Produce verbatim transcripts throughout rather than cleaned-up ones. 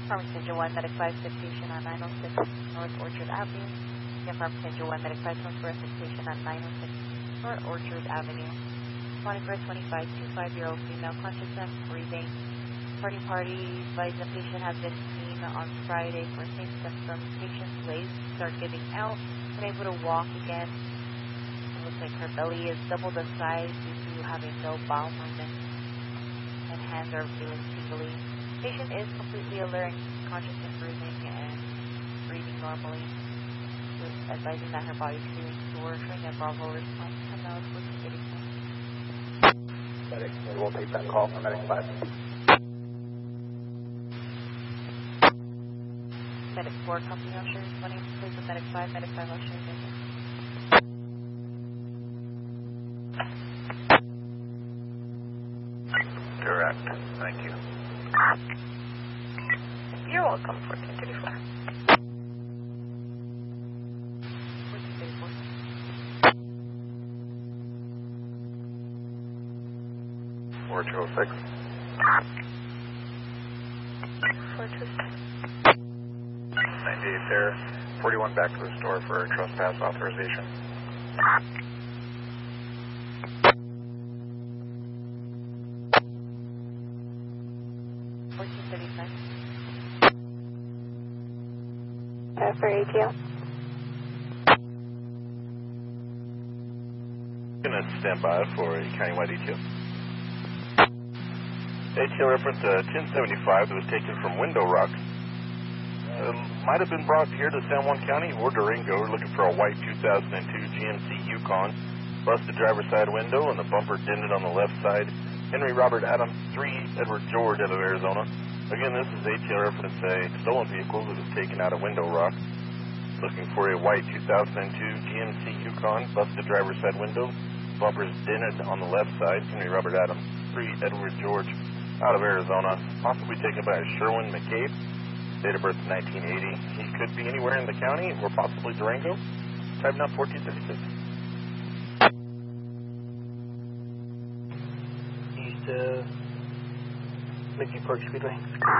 Farm Extension one, Medic five, Station on nine oh six North Orchard Avenue. Again, Farm Extension one, Medic five, Transfer Station on nine oh six North Orchard Avenue. Responding for a twenty-five, twenty-five-year-old female, conscious and breathing. Party party, advised the patient has been seen on Friday for same symptoms. Patient's legs start giving out, unable to walk again. It looks like her belly is double the size due to having no bowel movement, and hands are feeling tingly. Patient is completely alert, conscious and breathing, and breathing normally. With advising that her body is feeling sore, showing a Bravo response. ten hours, fourteen eighty-four. Medic, we'll take that call from Medic five. Medic four, company usher, twenty, please with Medic five, Medic five usher, Correct, thank you. You're welcome, fourteen thirty-four. fourteen thirty-four. four two oh six. four two six. ninety-eight there, forty-one back to the store for trespass authorization. fourteen thirty-five. Uh, for A T O. Gonna stand by for a countywide A T O. A T O reference uh, ten seventy-five that was taken from Window Rock. Uh, might have been brought here to San Juan County or Durango. We're looking for a white two thousand two G M C Yukon. Busted driver's side window and the bumper dented on the left side. Henry Robert Adams, three Edward George out of Arizona. Again, this is A T O reference a stolen vehicle that was taken out of Window Rock. Looking for a white two thousand two G M C Yukon. Busted driver's side window. Bumpers dented on the left side. Henry Robert Adams, three Edward George out of Arizona. Possibly taken by Sherwin McCabe. Date of birth nineteen eighty. He could be anywhere in the county or possibly Durango. Time now fourteen thirty-six. East of McGee Park Speedway.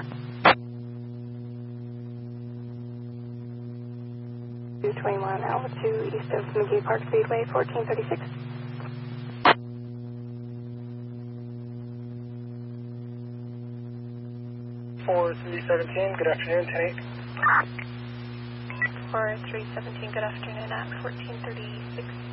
two twenty-one Alpha two east of McGee Park Speedway, fourteen thirty-six. four three seventeen, good afternoon, ten eight. four three seventeen, good afternoon at fourteen thirty-six.